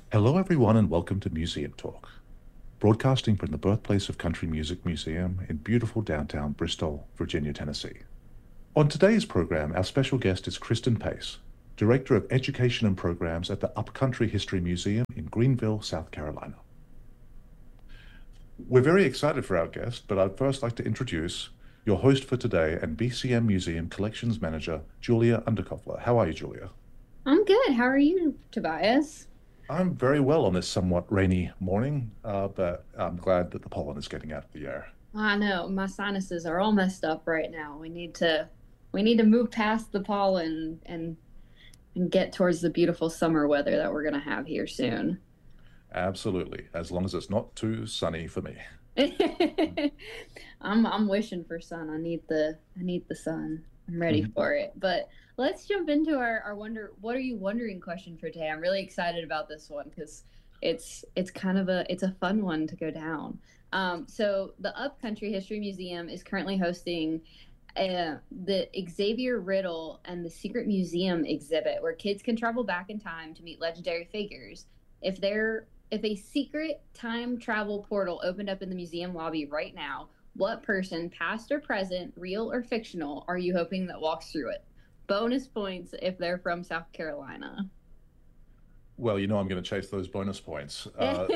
Hello, everyone, and welcome to Museum Talk, broadcasting from the birthplace of Country Music Museum in beautiful downtown Bristol, Virginia, Tennessee. On today's program, our special guest is Kristen Pace, Director of Education and Programs at the Upcountry History Museum in Greenville, South Carolina. We're very excited for our guest, but I'd first like to introduce your host for today and BCM Museum Collections Manager, Julia Underkoffler. How are you, Julia? I'm good. How are you, Tobias? I'm very well on this somewhat rainy morning, but I'm glad that the pollen is getting out of the air. I know my sinuses are all messed up right now. We need to move past the pollen and get towards the beautiful summer weather that we're gonna have here soon. Absolutely, as long as it's not too sunny for me. I'm wishing for sun. I need the sun. I'm ready Mhm. for it. But let's jump into our what are you wondering question for today. I'm really excited about this one because it's kind of a fun one to go down. So the Upcountry History Museum is currently hosting the Xavier Riddle and the Secret Museum exhibit where kids can travel back in time to meet legendary figures. If a secret time travel portal opened up in the museum lobby right now, what person, past or present, real or fictional, are you hoping that walks through it? Bonus points if they're from South Carolina. Well, I'm going to chase those bonus points.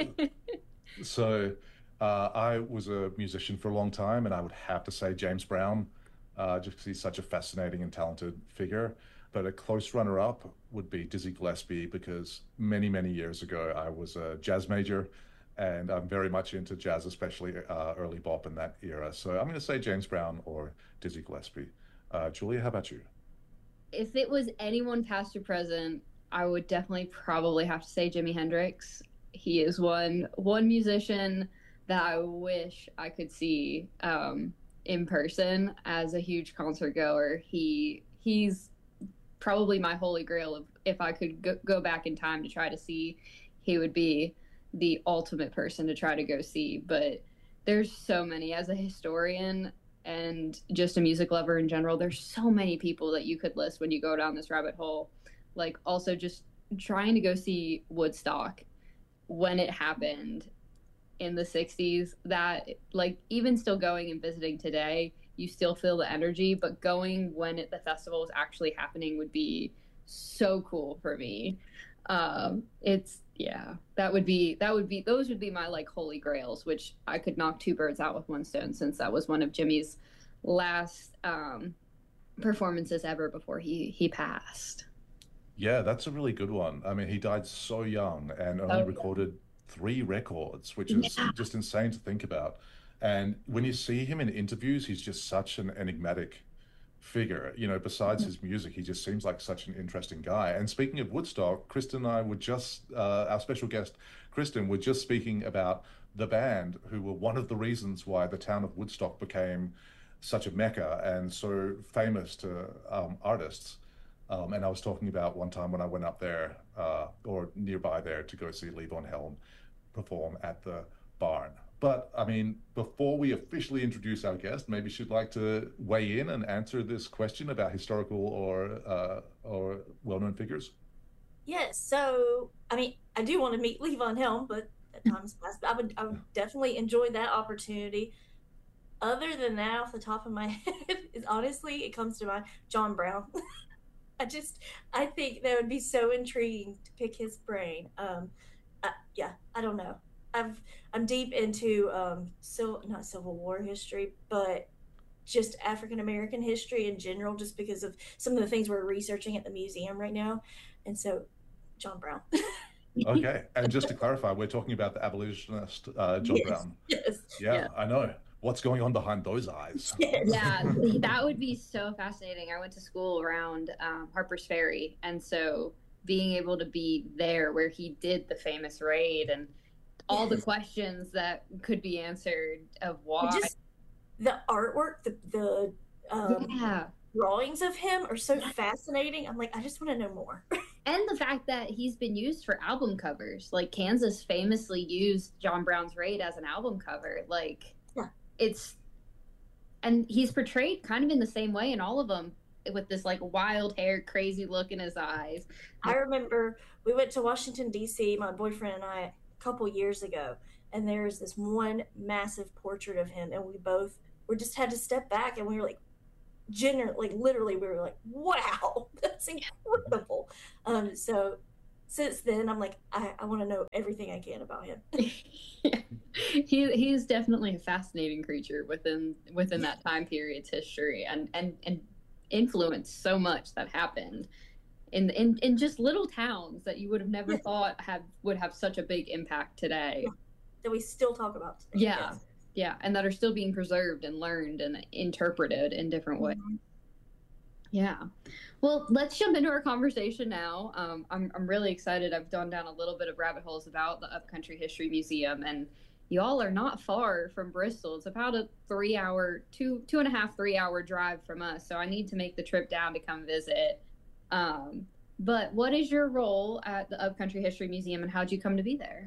So, I was a musician for a long time, and I would have to say James Brown, just because he's such a fascinating and talented figure. But a close runner-up would be Dizzy Gillespie, because many, many years ago, I was a jazz major, and I'm very much into jazz, especially early bop in that era. So I'm going to say James Brown or Dizzy Gillespie. Julia, how about you? If it was anyone past or present, I would definitely probably have to say Jimi Hendrix. He is one musician that I wish I could see in person as a huge concert goer. He's probably my holy grail of if I could go back in time to try to see, he would be the ultimate person to try to go see. But there's so many as a historian and just a music lover in general. There's so many people that you could list when you go down this rabbit hole. Like also just trying to go see Woodstock when it happened in the 60s, that like even still going and visiting today, you still feel the energy, but going when the festival is actually happening would be so cool for me. It's yeah, that would be those would be my like holy grails, which I could knock two birds out with one stone since that was one of Jimmy's last performances ever before he passed. Yeah, that's a really good one. I mean, he died so young and only Oh recorded three records, which is yeah. just insane to think about. And when you see him in interviews, he's just such an enigmatic figure. Besides his music, he just seems like such an interesting guy. And speaking of Woodstock, Kristen and I were just, our special guest, Kristen, were just speaking about the band who were one of the reasons why the town of Woodstock became such a mecca and so famous to artists. And I was talking about one time when I went up there or nearby there to go see Levon Helm perform at the barn. But I mean, before we officially introduce our guest, maybe she'd like to weigh in and answer this question about historical or well-known figures. Yes, so I mean, I do want to meet Levon Helm, but at times past, I would definitely enjoy that opportunity. Other than that, off the top of my head, is honestly, it comes to mind John Brown. I just, I think that would be so intriguing to pick his brain. Yeah, I don't know. I've, I'm deep into not Civil War history, but just African American history in general, just because of some of the things we're researching at the museum right now. And so, John Brown. Okay, and just to clarify, we're talking about the abolitionist John Yes, Brown. yes, Yeah, Yeah. I know. What's going on behind those eyes? yes. Yeah, that would be so fascinating. I went to school around Harper's Ferry, and so being able to be there where he did the famous raid and all the Yes. questions that could be answered of And why. just the artwork, the Yeah. drawings of him are so fascinating. I'm like, I just want to know more. And the fact that he's been used for album covers. Like Kansas famously used John Brown's Raid as an album cover. Like Yeah. it's and he's portrayed kind of in the same way in all of them. with this like wild hair, crazy look in his eyes. I remember we went to Washington D.C., my boyfriend and I, a couple years ago, and there's this one massive portrait of him, and we just had to step back, and we were like, like literally, we were like, wow, that's incredible. So since then, I'm like, I want to know everything I can about him. Yeah. He is definitely a fascinating creature within that time period's history, and influenced so much that happened in just little towns that you would have never thought would have such a big impact today. Yeah. That we still talk about today. Yeah. Yes. Yeah, and that are still being preserved and learned and interpreted in different ways. Yeah. Well, let's jump into our conversation now. I'm really excited. I've gone down a little bit of rabbit holes about the Upcountry History Museum, and y'all are not far from Bristol. It's about a 2.5-3 hour drive from us. So I need to make the trip down to come visit. But what is your role at the Upcountry History Museum, and how'd you come to be there?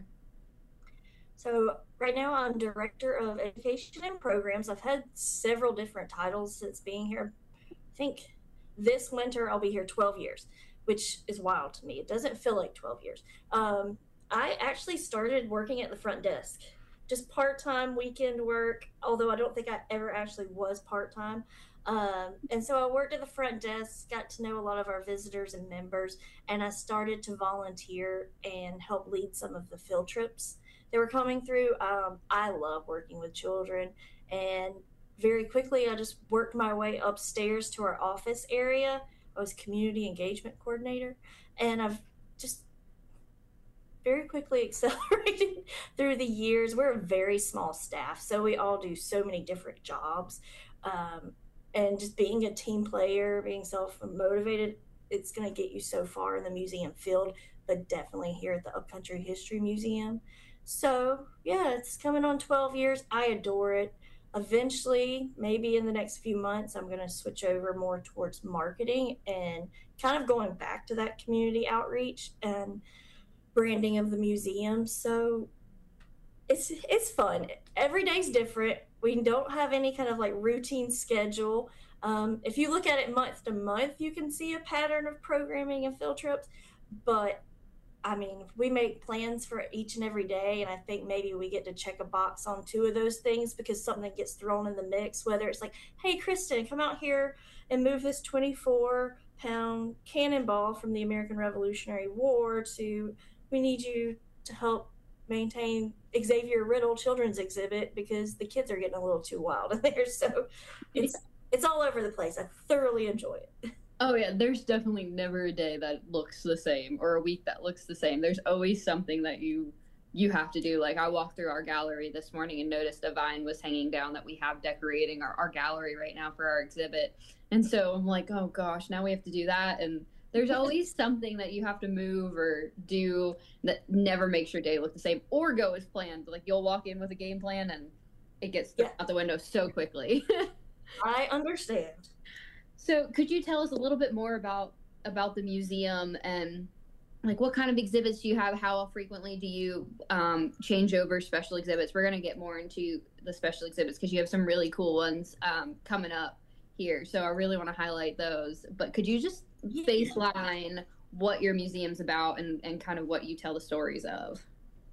So right now I'm Director of Education and Programs. I've had several different titles since being here. I think this winter I'll be here 12 years, which is wild to me. It doesn't feel like 12 years. I actually started working at the front desk, just part-time weekend work, although I don't think I ever actually was part-time. And so I worked at the front desk, got to know a lot of our visitors and members, and I started to volunteer and help lead some of the field trips that were coming through. I love working with children, and very quickly I just worked my way upstairs to our office area. I was community engagement coordinator, and I've just very quickly accelerated through the years. We're a very small staff, so we all do so many different jobs. And just being a team player, being self-motivated, it's going to get you so far in the museum field, but definitely here at the Upcountry History Museum. So, yeah, it's coming on 12 years. I adore it. Eventually, maybe in the next few months, I'm going to switch over more towards marketing and kind of going back to that community outreach and branding of the museum. So it's fun. Every day's different. We don't have any kind of like routine schedule. If you look at it month to month, you can see a pattern of programming and field trips. But I mean, we make plans for each and every day, and I think maybe we get to check a box on 2 of those things because something gets thrown in the mix, whether it's like, hey, Kristen, come out here and move this 24-pound cannonball from the American Revolutionary War to, we need you to help maintain Xavier Riddle Children's Exhibit because the kids are getting a little too wild in there. So it's all over the place. I thoroughly enjoy it. Oh yeah, there's definitely never a day that looks the same or a week that looks the same. There's always something that you have to do. Like I walked through our gallery this morning and noticed a vine was hanging down that we have decorating our gallery right now for our exhibit. And so I'm like, oh gosh, now we have to do that. And there's always something that you have to move or do that never makes your day look the same or go as planned. Like you'll walk in with a game plan and it gets out the window so quickly. I understand. So could you tell us a little bit more about the museum and like what kind of exhibits do you have? How frequently do you change over special exhibits? We're going to get more into the special exhibits because you have some really cool ones coming up here. So I really want to highlight those. But could you just baseline what your museum's about and kind of what you tell the stories of?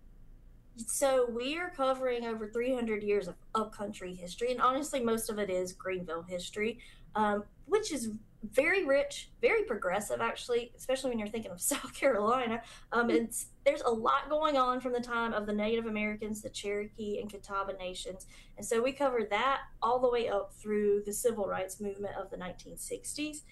So we are covering over 300 years of upcountry history, and honestly, most of it is Greenville history, which is very rich, very progressive, actually, especially when you're thinking of South Carolina. There's a lot going on from the time of the Native Americans, the Cherokee and Catawba nations, and so we cover that all the way up through the civil rights movement of the 1960s.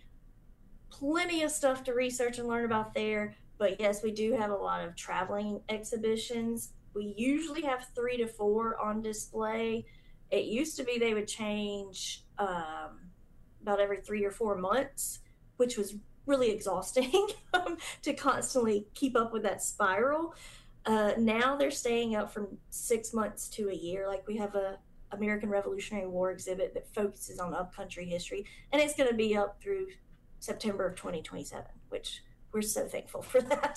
Plenty of stuff to research and learn about there. But yes, we do have a lot of traveling exhibitions. We usually have 3 to 4 on display. It used to be they would change about every 3 or 4 months, which was really exhausting to constantly keep up with that spiral. Now they're staying up from 6 months to a year. Like we have a American Revolutionary War exhibit that focuses on upcountry history, and it's going to be up through September of 2027, which we're so thankful for that.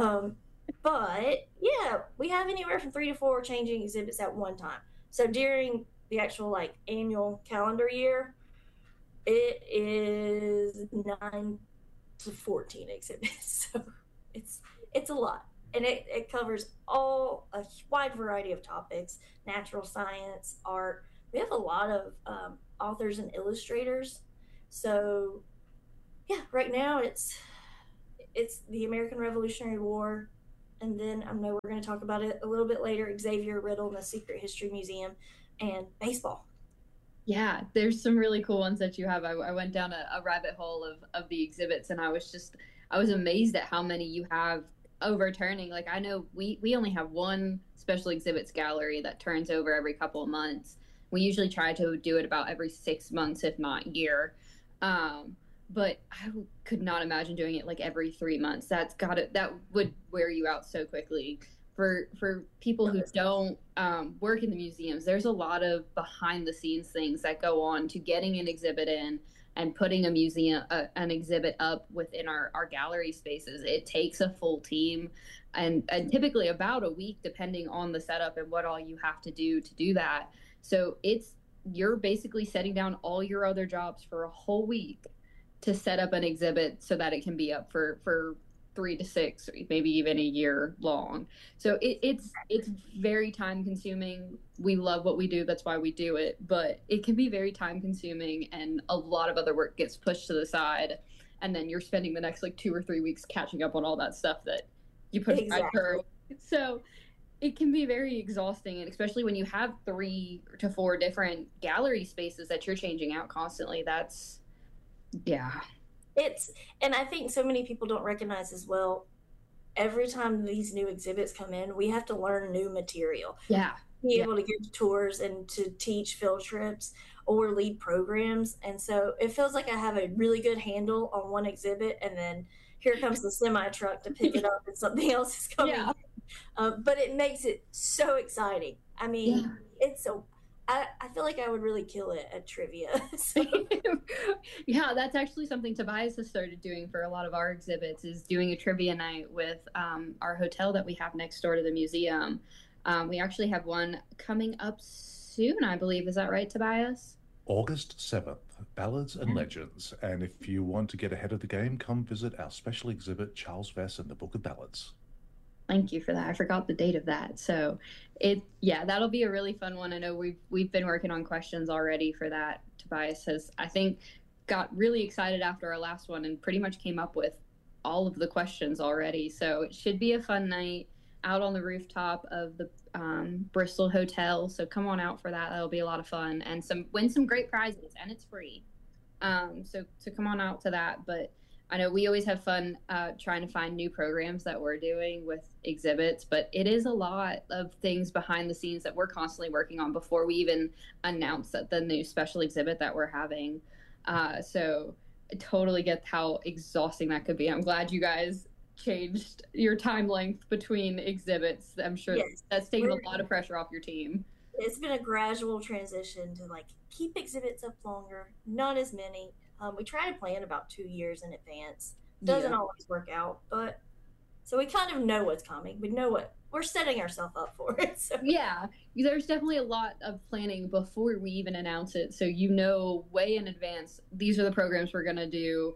But yeah, we have anywhere from 3 to 4 changing exhibits at one time. So during the actual like annual calendar year, It is 9 to 14 exhibits, so it's it's a lot, and it covers all a wide variety of topics: natural science, art. We have a lot of authors and illustrators. So yeah, right now it's the American Revolutionary War, and then I know we're going to talk about it a little bit later. Xavier Riddle and the Secret History Museum, and baseball. Yeah, there's some really cool ones that you have. I went down a rabbit hole of the exhibits, and I was amazed at how many you have overturning. Like, I know we only have one special exhibits gallery that turns over every couple of months. We usually try to do it about every 6 months, if not year. Um, but I could not imagine doing it like every 3 months. That would wear you out so quickly. For people who don't work in the museums, there's a lot of behind the scenes things that go on to getting an exhibit in and putting an exhibit up within our gallery spaces. It takes a full team, and typically about a week, depending on the setup and what all you have to do that. So you're basically setting down all your other jobs for a whole week to set up an exhibit so that it can be up for 3 to 6, maybe even a year long. So it's very time consuming. We love what we do, that's why we do it, but it can be very time consuming, and a lot of other work gets pushed to the side, and then you're spending the next like 2 or 3 weeks catching up on all that stuff that you pushed back for. So it can be very exhausting, and especially when you have 3 to 4 different gallery spaces that you're changing out constantly. That's yeah. It's and I think so many people don't recognize as well. Every time these new exhibits come in, we have to learn new material. Yeah. Be Yeah. able to give tours and to teach field trips or lead programs, and so it feels like I have a really good handle on one exhibit, and then here comes the semi truck to pick it up, and something else is coming. Yeah. But it makes it so exciting. I mean, Yeah. it's so. I feel like I would really kill it at trivia. So, Yeah, that's actually something Tobias has started doing for a lot of our exhibits, is doing a trivia night with our hotel that we have next door to the museum. We actually have one coming up soon, I believe. Is that right, Tobias? August 7th, Ballads and Legends. And if you want to get ahead of the game, come visit our special exhibit, Charles Vess and the Book of Ballads. Thank you for that. I forgot the date of that. So yeah, that'll be a really fun one. I know we've been working on questions already for that. Tobias has, I think, got really excited after our last one and pretty much came up with all of the questions already. So it should be a fun night out on the rooftop of the Bristol Hotel. So come on out for that. That'll be a lot of fun, and win some great prizes, and it's free. So come on out to that. But I know we always have fun trying to find new programs that we're doing with exhibits, but it is a lot of things behind the scenes that we're constantly working on before we even announce that the new special exhibit that we're having. So I totally get how exhausting that could be. I'm glad you guys changed your time length between exhibits. I'm sure that's taken a lot of pressure off your team. It's been a gradual transition to like keep exhibits up longer, not as many. We try to plan about 2 years in advance. Doesn't always work out, but so we kind of know what's coming. We know what we're setting ourselves up for it. So. Yeah, there's definitely a lot of planning before we even announce it. So you know way in advance, these are the programs we're gonna do.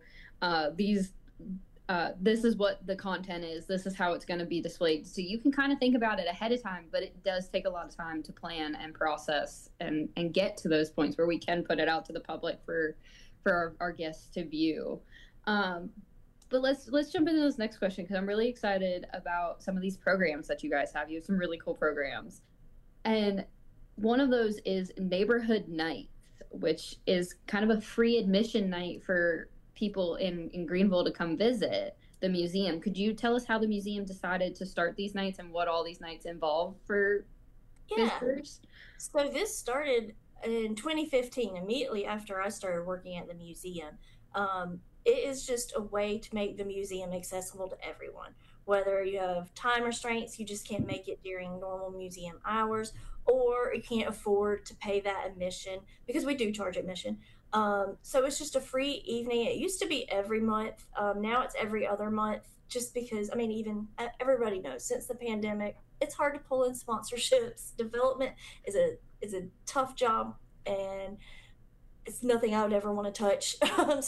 This is what the content is. This is how it's going to be displayed. So you can kind of think about it ahead of time, but it does take a lot of time to plan and process and get to those points where we can put it out to the public for our guests to view. But let's jump into this next question, because I'm really excited about some of these programs that you guys have. You have some really cool programs. And one of those is Neighborhood Nights, which is kind of a free admission night for people in Greenville to come visit the museum. Could you tell us how the museum decided to start these nights and what all these nights involve for visitors? So this started in 2015, immediately after I started working at the museum. It is just a way to make the museum accessible to everyone. Whether you have time restraints, you just can't make it during normal museum hours, or you can't afford to pay that admission, because we do charge admission. So it's just a free evening. It used to be every month. Now it's every other month, just because, I mean, even everybody knows since the pandemic, it's hard to pull in sponsorships. Development is a tough job, and it's nothing I would ever want to touch.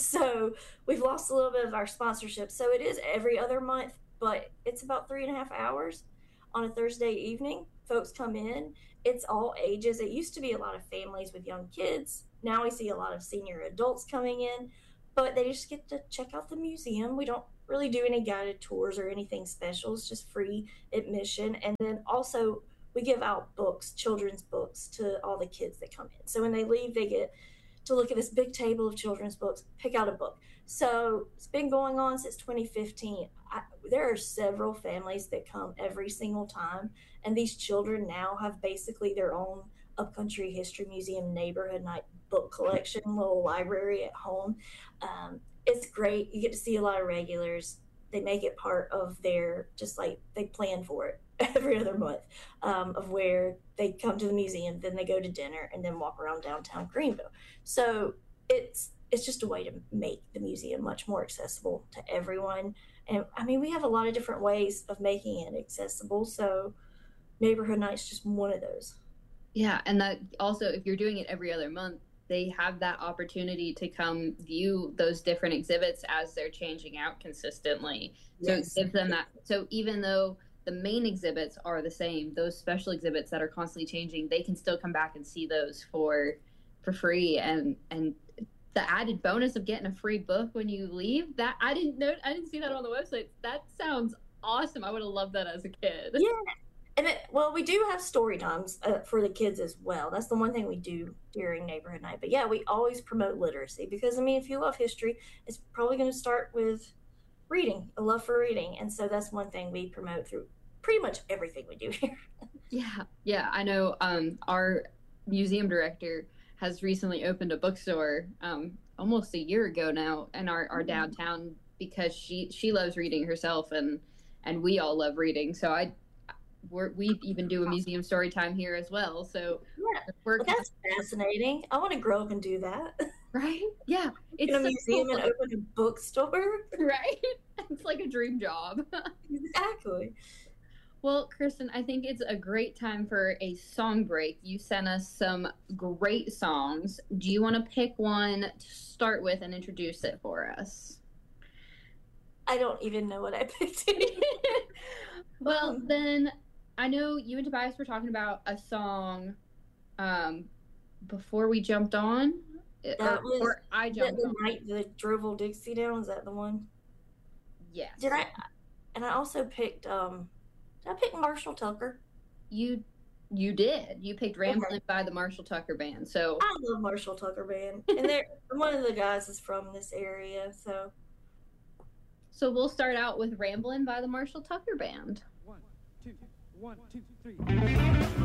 So we've lost a little bit of our sponsorship. So it is every other month, but it's about 3.5 hours on a Thursday evening. Folks come in. It's all ages. It used to be a lot of families with young kids. Now we see a lot of senior adults coming in, but they just get to check out the museum. We don't really do any guided tours or anything special. It's just free admission. And then also we give out books, children's books, to all the kids that come in. So when they leave, they get to look at this big table of children's books, pick out a book. So it's been going on since 2015. There are several families that come every single time, and these children now have basically their own Upcountry History Museum neighborhood night book collection, little library at home. It's great. You get to see a lot of regulars. They make it part of their, just like they plan for it every other month, of where they come to the museum, then they go to dinner, and then walk around downtown Greenville. So it's just a way to make the museum much more accessible to everyone. And I mean, we have a lot of different ways of making it accessible. So neighborhood night's just one of those. Yeah, and that also, if you're doing it every other month, they have that opportunity to come view those different exhibits as they're changing out consistently. So Yes. it gives them that. So even though the main exhibits are the same, those special exhibits that are constantly changing, they can still come back and see those for free. And the added bonus of getting a free book when you leave, that I didn't see that on the website. That sounds awesome. I would have loved that as a kid. Yeah. And well, we do have story times for the kids as well. That's the one thing we do during neighborhood night. But yeah, we always promote literacy because, I mean, if you love history, it's probably going to start with reading, a love for reading. And so that's one thing we promote through pretty much everything we do here. Yeah. I know our museum director has recently opened a bookstore almost a year ago now in our downtown, because she loves reading herself, and we all love reading. So we even do a museum story time here as well. So Yeah, well, that's fascinating. I want to grow up and do that. right? Yeah, In a museum and open a bookstore. right? It's like a dream job. Exactly. Well, Kristen, I think it's a great time for a song break. You sent us some great songs. Do you want to pick one to start with and introduce it for us? I don't even know what I picked. Well, then I know you and Tobias were talking about a song before we jumped on. Or I jumped on. The Droval Dixie Down, is that the one? Yes. Did I? And I also picked, did I pick Marshall Tucker? You did. You picked Ramblin' by the Marshall Tucker Band. So I love Marshall Tucker Band. And one of the guys is from this area, so. So we'll start out with Ramblin' by the Marshall Tucker Band. 1, 2, 1, 2, 3.